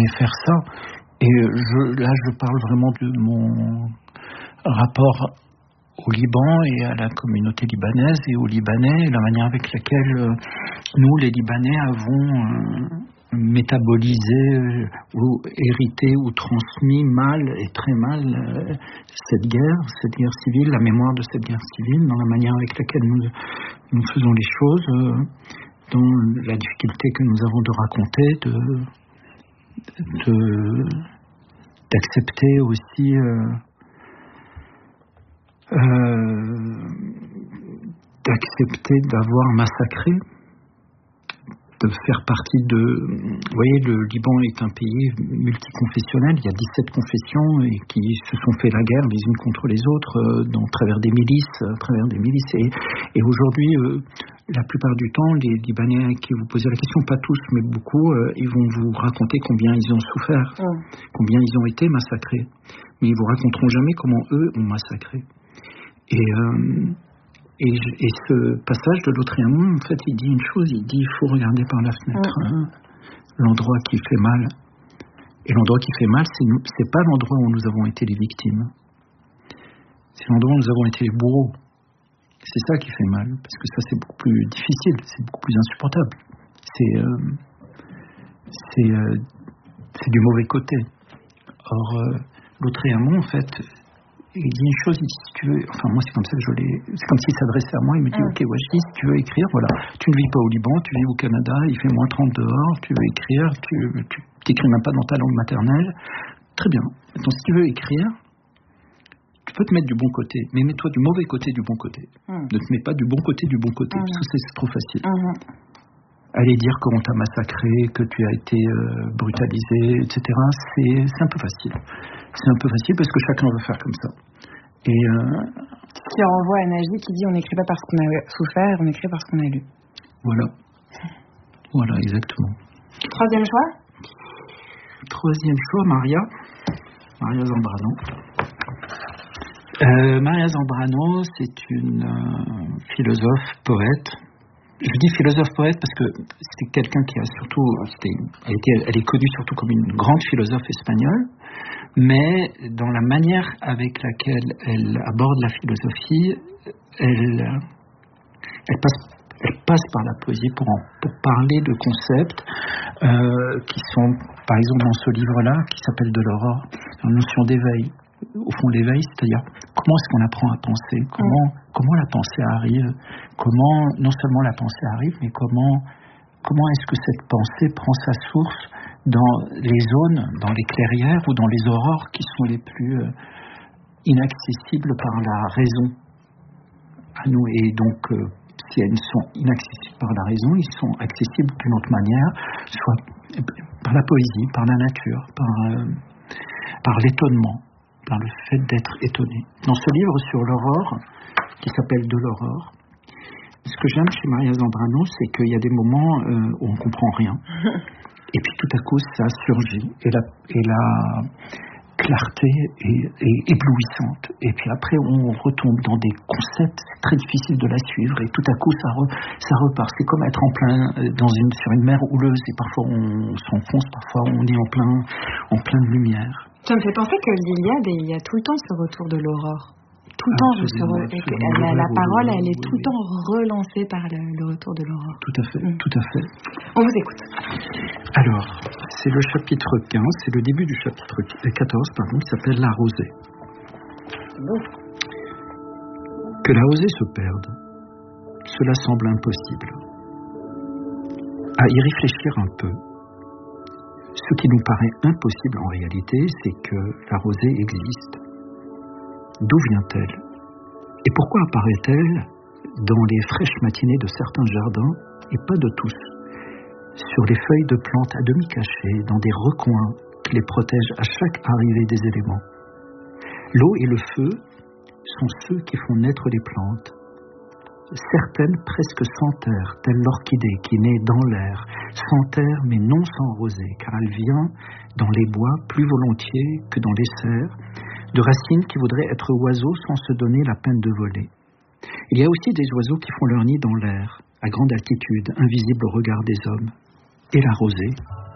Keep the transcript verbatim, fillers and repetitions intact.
jamais faire ça. Et je, là, je parle vraiment de mon rapport au Liban et à la communauté libanaise et aux Libanais, et la manière avec laquelle euh, nous, les Libanais, avons euh, métabolisé euh, ou hérité ou transmis mal et très mal euh, cette guerre, cette guerre civile, la mémoire de cette guerre civile, dans la manière avec laquelle nous, nous faisons les choses, euh, dans la difficulté que nous avons de raconter, de, de, d'accepter aussi euh, Euh, d'accepter d'avoir massacré, de faire partie de... Vous voyez, le Liban est un pays multiconfessionnel, il y a dix-sept confessions et qui se sont fait la guerre les unes contre les autres euh, dans, à travers des milices, à travers des milices. Et, et aujourd'hui, euh, la plupart du temps, les Libanais à qui vous posez la question, pas tous, mais beaucoup, euh, ils vont vous raconter combien ils ont souffert, mmh. combien ils ont été massacrés. Mais ils vous raconteront jamais comment eux ont massacré. Et, euh, et, et ce passage de Lautréamont, en fait, il dit une chose, il dit il faut regarder par la fenêtre mmh. hein, l'endroit qui fait mal. Et l'endroit qui fait mal, c'est, nous, c'est pas l'endroit où nous avons été les victimes. C'est l'endroit où nous avons été les bourreaux. C'est ça qui fait mal, parce que ça, c'est beaucoup plus difficile, c'est beaucoup plus insupportable. C'est, euh, c'est, euh, c'est du mauvais côté. Or, euh, Lautréamont, en fait... il dit une chose, il dit si tu veux, enfin moi c'est comme ça que je l'ai, c'est comme s'il s'adressait à moi, il me dit mmh. ok Wajdi, si tu veux écrire, voilà, tu ne vis pas au Liban, tu vis au Canada, il fait moins trente dehors, tu veux écrire, tu tu t'écris même pas dans ta langue maternelle, très bien. Maintenant si tu veux écrire, tu peux te mettre du bon côté, mais mets-toi du mauvais côté du bon côté. Mmh. Ne te mets pas du bon côté du bon côté, mmh. parce que c'est, c'est trop facile. Mmh. Aller dire qu'on t'a massacré, que tu as été euh, brutalisé, et cetera, c'est, c'est un peu facile. C'est un peu facile parce que chacun veut faire comme ça. Et euh, ce qui renvoie à Naji qui dit on n'écrit pas parce qu'on a souffert, on écrit parce qu'on a lu. Voilà. Voilà, exactement. Troisième choix Troisième choix, Maria. Maria Zambrano. Euh, Maria Zambrano, c'est une euh, philosophe, poète. Je dis philosophe-poète parce que c'est quelqu'un qui a surtout... Elle, était, elle est connue surtout comme une grande philosophe espagnole, mais dans la manière avec laquelle elle aborde la philosophie, elle, elle, passe, elle passe par la poésie pour, en, pour parler de concepts euh, qui sont, par exemple, dans ce livre-là, qui s'appelle De l'aurore, la notion d'éveil. Au fond, l'éveil, c'est-à-dire comment est-ce qu'on apprend à penser, comment, mmh. comment la pensée arrive, comment non seulement la pensée arrive, mais comment, comment est-ce que cette pensée prend sa source dans les zones, dans les clairières ou dans les aurores qui sont les plus euh, inaccessibles par la raison à nous. Et donc, euh, si elles sont inaccessibles par la raison, ils sont accessibles d'une autre manière, soit par la poésie, par la nature, par, euh, par l'étonnement, par le fait d'être étonné. Dans ce livre sur l'aurore, qui s'appelle De l'aurore, ce que j'aime chez Maria Zambrano, c'est qu'il y a des moments euh, où on ne comprend rien. Et puis tout à coup, ça surgit. Et la, et la clarté est, est éblouissante. Et puis après, on retombe dans des concepts, c'est très difficile de la suivre. Et tout à coup, ça, re, ça repart. C'est comme être en plein dans une, sur une mer houleuse. Et parfois, on s'enfonce, parfois, on est en, plein, en pleine lumière. Ça me fait penser que l'Iliade, il y a tout le temps ce retour de l'aurore. Tout le temps, je se re... la, la parole, elle est oui, tout le oui. temps relancée par le, le retour de l'aurore. Tout à fait, mmh. tout à fait. On vous écoute. Alors, c'est le chapitre quinze, c'est le début du chapitre quatorze, pardon, qui s'appelle La rosée. Bon. Que la rosée se perde, cela semble impossible. À y réfléchir un peu, ce qui nous paraît impossible en réalité, c'est que la rosée existe. D'où vient-elle? Et pourquoi apparaît-elle dans les fraîches matinées de certains jardins et pas de tous? Sur les feuilles de plantes à demi cachées, dans des recoins qui les protègent à chaque arrivée des éléments. L'eau et le feu sont ceux qui font naître les plantes. Certaines presque sans terre, telle l'orchidée qui naît dans l'air, sans terre mais non sans rosée, car elle vient dans les bois plus volontiers que dans les serres, de racines qui voudraient être oiseaux sans se donner la peine de voler. Il y a aussi des oiseaux qui font leur nid dans l'air, à grande altitude, invisibles au regard des hommes. Et la rosée,